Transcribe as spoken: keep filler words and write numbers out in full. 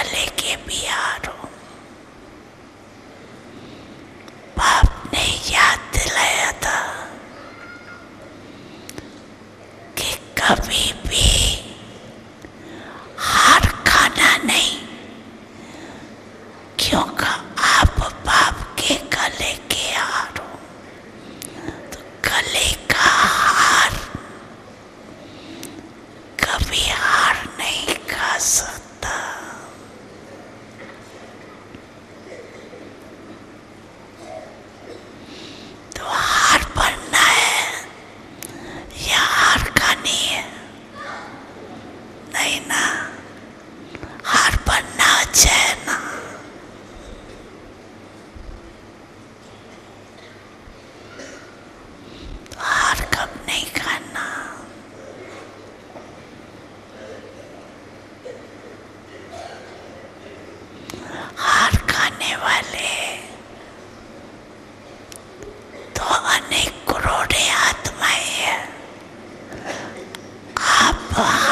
गले के भी हार हो। बाप ने याद दिलाया था कि कभी भी हार खाना नहीं, क्योंकि आप बाप के गले के हार हो। तो गले का हार कभी हार नहीं खा सकता। तो हार बनना है या हार खानी है? नहीं ना, हार बनना अच्छा है ना। तो हार कब नहीं खाना। हार खाने वाले तो अनेक करोड़े आत्माएं हैं। आप